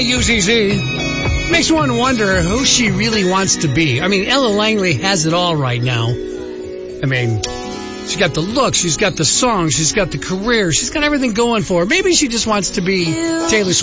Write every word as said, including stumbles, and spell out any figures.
U C C. Makes one wonder who she really wants to be. I mean, Ella Langley has it all right now. I mean, she's got the look, she's got the song, she's got the career, she's got everything going for her. Maybe she just wants to be Taylor Swift.